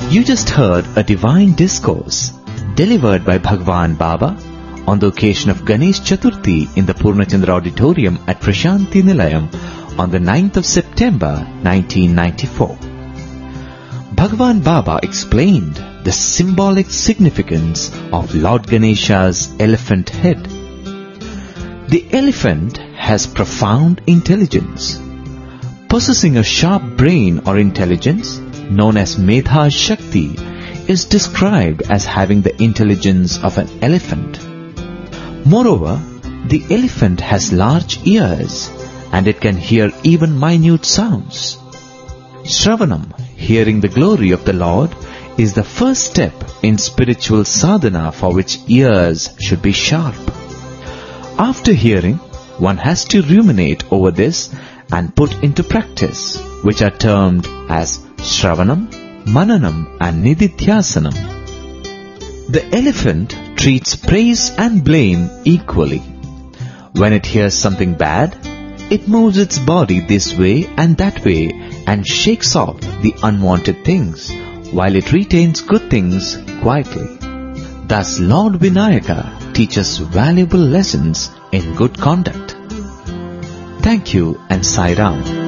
You just heard a divine discourse delivered by Bhagwan Baba on the occasion of Ganesh Chaturthi in the Purnachandra Auditorium at Prashanti Nilayam on the 9th of September 1994. Bhagwan Baba explained the symbolic significance of Lord Ganesha's elephant head. The elephant has profound intelligence. Possessing a sharp brain or intelligence, known as Medha Shakti, is described as having the intelligence of an elephant. Moreover, the elephant has large ears and it can hear even minute sounds. Shravanam, hearing the glory of the Lord, is the first step in spiritual sadhana for which ears should be sharp. After hearing, one has to ruminate over this and put into practice, which are termed as Shravanam, Mananam and Nididhyasanam. The elephant treats praise and blame equally. When it hears something bad, it moves its body this way and that way and shakes off the unwanted things, while it retains good things quietly. Thus Lord Vinayaka teaches valuable lessons in good conduct. Thank you and Sai Ram.